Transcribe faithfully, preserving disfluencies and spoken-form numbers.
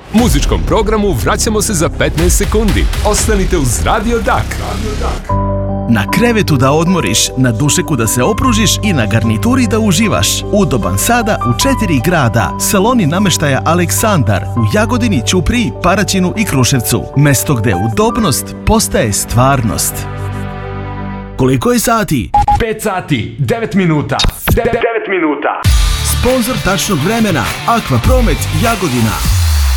Muzičkom programu vraćamo se za petnaest sekundi. Ostanite uz Radio Dak. Na krevetu da odmoriš, na dušeku da se opružiš i na garnituri da uživaš. Udoban sada u četiri grada. Saloni namještaja Aleksandar u Jagodini, Ćupriji, Paraćinu i Kruševcu. Mesto gde udobnost postaje stvarnost. Koliko je sati? pet sati, devet minuta. devet minuta. Sponzor tačnog vremena Aquapromet Jagodina.